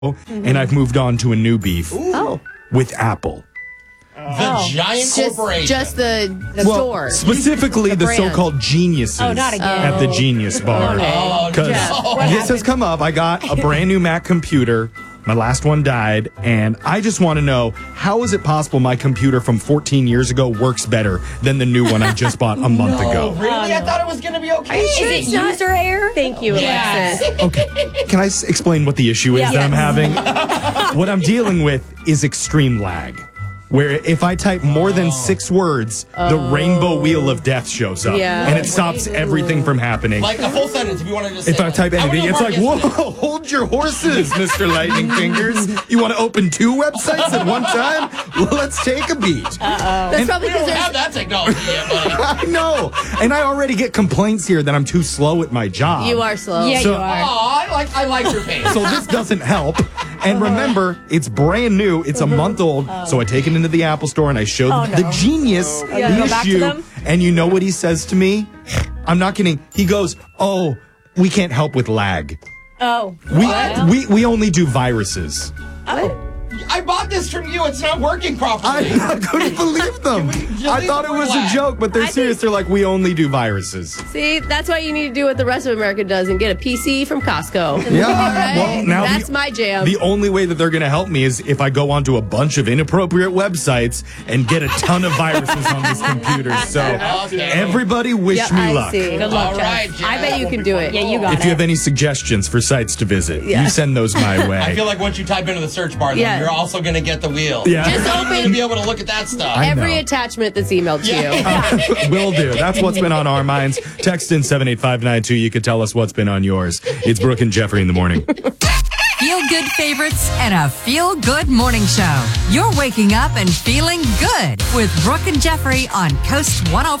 and I've moved on to a new beef with Apple. The giant corporation. Just the store. Specifically the brand. so-called geniuses not again. at the Genius Bar. Because this has come up. I got a brand new Mac computer. My last one died, and I just want to know, how is it possible my computer from 14 years ago works better than the new one I just bought a month ago? Really? I thought it was going to be okay. Is it user error? Thank you, Yes. Alexis. Okay, can I explain what the issue is that I'm having? What I'm dealing with is extreme lag. Where if I type more than 6 words, the rainbow wheel of death shows up. Yeah. And it stops everything from happening. Like a full sentence, if you want to just If say I type anything, it's like, whoa, hold your horses, Mr. Lightning Fingers. You want to open 2 websites at one time? Well, let's take a beat. That's probably We don't because have that technology yet, buddy. I know. And I already get complaints here that I'm too slow at my job. you are slow. Yeah, So- you are. Oh, I like your face. So this doesn't help. And remember, it's brand new. It's a month old. So I take it into the Apple Store and I show the genius the Go back to issue. them? And you know what he says to me? I'm not kidding. He goes, "Oh, we can't help with lag. Oh. We only do viruses." I bought this from you. It's not working properly. I couldn't believe them. I thought it was a joke, but they're serious. They're like, "We only do viruses." See, that's why you need to do what the rest of America does and get a PC from Costco. Yeah. Right? Well, now That's my jam. The only way that they're going to help me is if I go onto a bunch of inappropriate websites and get a ton of viruses on this computer. So everybody wish me I luck. see. Good luck, All Jeff. right, Jeff. I bet you can do it. Yeah, you got If it. you have any suggestions for sites to visit, Yeah. you send those my way. I feel like once you type into the search bar, Yeah. you're also going to get the wheel. Yeah. Just You need to open be able to look at that stuff. I every know. attachment that's emailed to you. Will do. That's what's been on our minds. Text in 78592. You could tell us what's been on yours. It's Brooke and Jeffrey in the morning. Feel-good favorites and a feel-good morning show. You're waking up and feeling good with Brooke and Jeffrey on Coast 105.